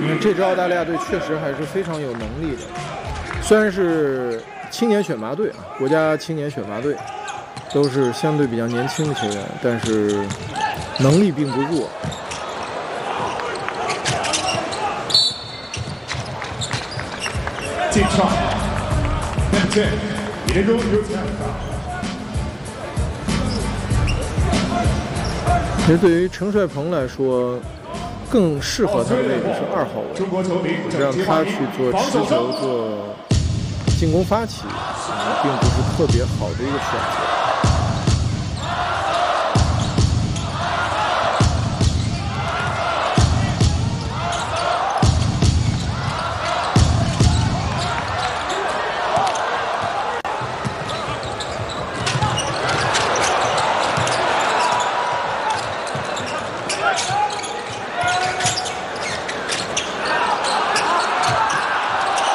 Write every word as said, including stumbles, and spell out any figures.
你看这支澳大利亚队确实还是非常有能力的，虽然是青年选拔队啊，国家青年选拔队，都是相对比较年轻的球员，但是能力并不弱。 进场，两千，一分钟有奖。 其实对于陈帅鹏来说，更适合他的位置是二号位，让他去做持球、做进攻发起，并不是特别好的一个选择。